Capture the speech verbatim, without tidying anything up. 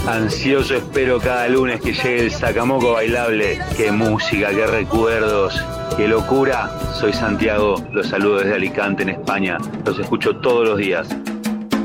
Ansioso espero cada lunes que llegue el Sacamoco bailable. Qué música, qué recuerdos, qué locura. Soy Santiago, los saludo desde Alicante en España. Los escucho todos los días.